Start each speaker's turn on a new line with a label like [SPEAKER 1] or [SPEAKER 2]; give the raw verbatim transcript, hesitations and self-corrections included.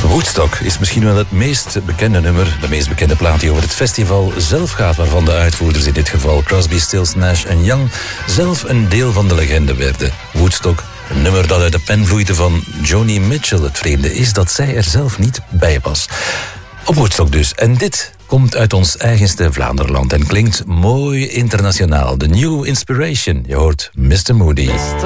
[SPEAKER 1] Woodstock is misschien wel het meest bekende nummer, de meest bekende plaat die over het festival zelf gaat, waarvan de uitvoerders, in dit geval Crosby, Stills, Nash en Young, zelf een deel van de legende werden. Woodstock, een nummer dat uit de pen vloeide van Joni Mitchell. Het vreemde is dat zij er zelf niet bij was. Op Woodstock dus. En dit komt uit ons eigenste Vlaanderland en klinkt mooi internationaal. The New Inspiration. Je hoort mister Moody.